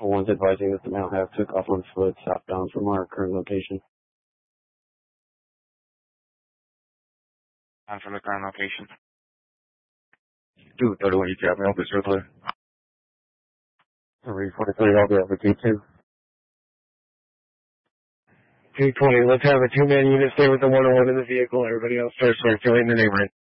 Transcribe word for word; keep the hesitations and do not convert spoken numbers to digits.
One's advising that the male have took off on foot southbound from our current location. On from the current location. two thirty-one, you traffic officer clear. three forty-three, I'll be over T two. two twenty, let's have a two-man unit stay with the one oh one in the vehicle. Everybody else start circulating the neighborhood.